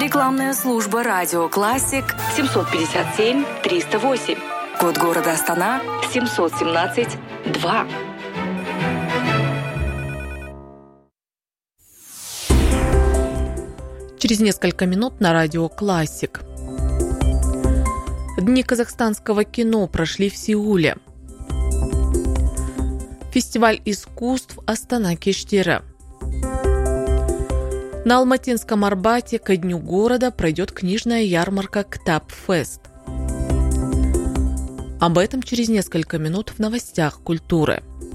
Рекламная служба «Радио Классик» 757-308. Код города Астана 717-2. Через несколько минут на радио «Классик». Дни казахстанского кино прошли в Сеуле. Фестиваль искусств «Астана Кештері». На Алматинском Арбате ко Дню города пройдет книжная ярмарка «Ктаб-фест». Об этом через несколько минут в новостях культуры.